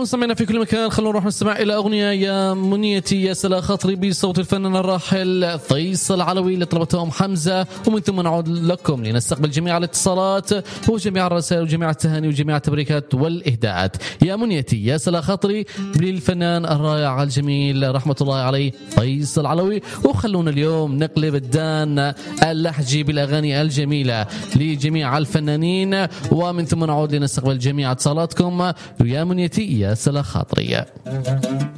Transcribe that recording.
مستمعينا في كل مكان، خلونا نروح نستمع إلى أغنية يا منيتي يا سلا خاطري بصوت الفنان الراحل فيصل علوي اللي طلبتهم حمزة، ومن ثم نعود لكم لنستقبل جميع الاتصالات وجميع الرسائل وجميع التهاني وجميع التبريكات والإهداءات. يا منيتي يا سلا خاطري للفنان الرائع الجميل رحمة الله عليه فيصل علوي. وخلونا اليوم نقلب الدان اللحجي بالأغاني الجميلة لجميع الفنانين، ومن ثم نعود لنستقبل جميع اتصالاتكم. يا منيتي يا سلا خاطري.